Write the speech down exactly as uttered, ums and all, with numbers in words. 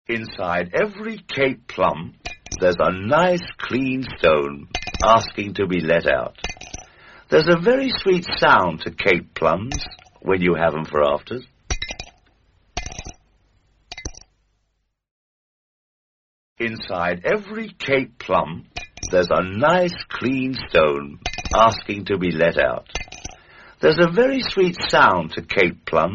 Inside every Cape plum, there's a nice clean stone asking to be let out. There's a very sweet sound to Cape plums when you have 'em for afters. Inside every Cape plum, there's a nice clean stone asking to be let out. There's a very sweet sound to Cape plums